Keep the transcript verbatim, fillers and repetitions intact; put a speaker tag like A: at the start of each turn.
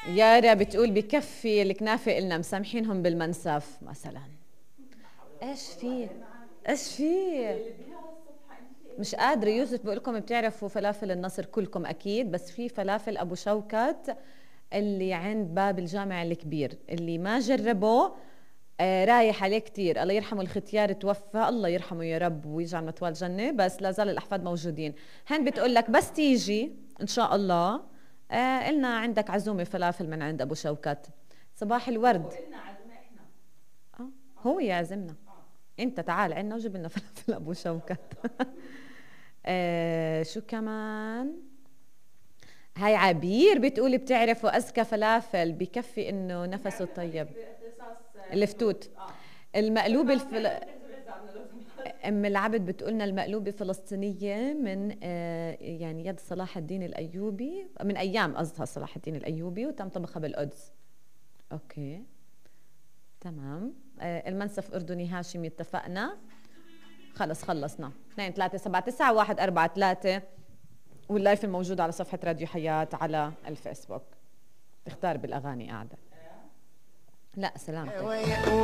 A: يارا بتقول بكفي الكنافة إلنا مسامحينهم بالمنسف مثلا. ايش في ايش في مش قادرة. يوسف بقول لكم بتعرفوا فلافل النصر كلكم أكيد، بس في فلافل أبو شوكت اللي عند باب الجامع الكبير، اللي ما جربه آه رايح عليه كتير. الله يرحمه الختيار توفى، الله يرحمه يا رب ويجعل مثواه الجنة، بس لا زال الأحفاد موجودين. هن بتقول لك بس تيجي إن شاء الله آه إلنا عندك عزومة فلافل من عند أبو شوكت. صباح الورد. آه هو يعزمنا. انت تعال عنا وجيب لنا فلافل ابو شوكت. آه شو كمان؟ هاي عبير بتقولي بتعرفوا أذكى فلافل بكفي إنه نفسه طيب. الفتوت المقلوبة الفل... أم العبد بتقولنا المقلوبة فلسطينية من آه يعني يد صلاح الدين الأيوبي، من أيام قصدها صلاح الدين الأيوبي، وتم طبخها بالقدس. أوكي تمام. آه المنسف أردني هاشمي اتفقنا. خلص خلصنا. اثنين ثلاثة سبعة تسعة واحد أربعة ثلاثة، واللايف الموجود على صفحة راديو حياة على الفيسبوك. تختار بالأغاني قاعدة. لا سلامتك.